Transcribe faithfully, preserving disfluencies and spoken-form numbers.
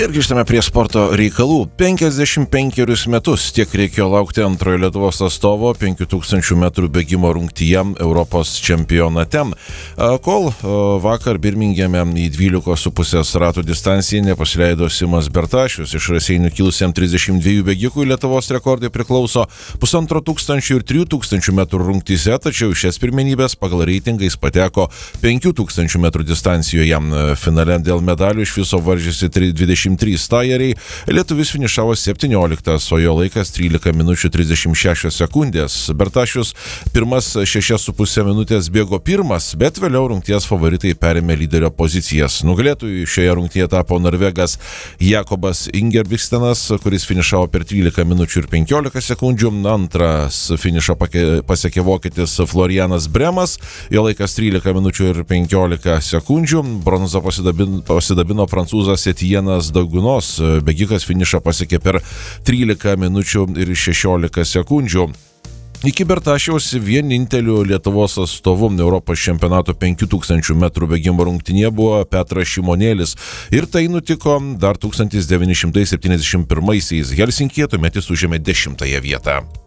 Ir grįžtame prie sporto reikalų. penkiasdešimt penkerius metus tiek reikėjo laukti antrojo Lietuvos atstovo penkių tūkstančių metrų bėgimo rungtyje Europos čempionate. Kol vakar Birmingeme į dvylikos su pusės ratų distanciją nepasileido Simas Bertašius, iš Raseinių kilusiam trisdešimt dviejų bėgikui Lietuvos rekordai priklauso pusantro tūkstančių ir trijų tūkstančių metrų rungtyse, tačiau šias pirmenybės pagal reitingais pateko penkių tūkstančių metrų distancijoje. Finale dėl medalių iš viso varžėsi dvidešimt trys stajeriai, lietuvis finišavo septynioliktas, o jo laikas trylika minučių trisdešimt šešios sekundės. Bertašius pirmas šešias su pusė minutės bėgo pirmas, bet vėliau rungties favoritai perėmė lyderio pozicijas. Nugalėtojų šioje rungtyje tapo norvegas Jakobas Ingebrigtsenas, kuris finišavo per trylika minučių ir penkiolika sekundžių. Antras finišą pasiekė vokietis Florianas Bremas, jo laikas trylika minučių ir penkiolika sekundžių. Bronzą pasidabino, pasidabino prancūzas Etienas Daugunos, bėgikas finišą pasiekė per trylika minučių ir šešiolika sekundžių. Iki Bertašiaus vieninteliu Lietuvos atstovu Europos čempionato penkių tūkstančių metrų bėgimo rungtyje buvo Petras Šimonėlis. Ir tai nutiko dar tūkstantis devyni šimtai septyniasdešimt pirmaisiais. Helsinkyje tuomet jis užėmė dešimtąją vietą.